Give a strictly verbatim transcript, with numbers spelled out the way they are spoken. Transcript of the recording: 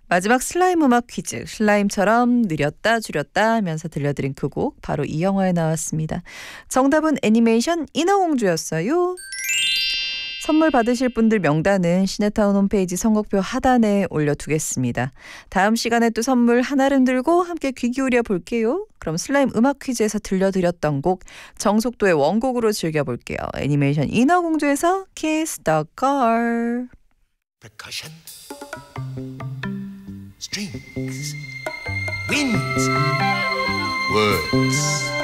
마지막 슬라임 음악 퀴즈. 슬라임처럼 느렸다 줄였다 하면서 들려드린 그 곡 바로 이 영화에 나왔습니다. 정답은 애니메이션 인어공주였어요. 선물 받으실 분들 명단은 시네타운 홈페이지 선곡표 하단에 올려두겠습니다. 다음 시간에 또 선물 하나를 들고 함께 귀 기울여 볼게요. 그럼 슬라임 음악 퀴즈에서 들려드렸던 곡 정속도의 원곡으로 즐겨볼게요. 애니메이션 인어공주에서 Kiss the Girl. Percussion, strings, winds, words.